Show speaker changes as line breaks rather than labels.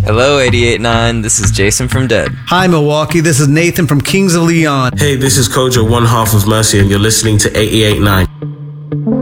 Hello, 88.9. This is Jason from Dead.
Hi, Milwaukee. This is Nathan from Kings of Leon.
Hey, this is Kojo, one half of Mercy, and you're listening to 88.9.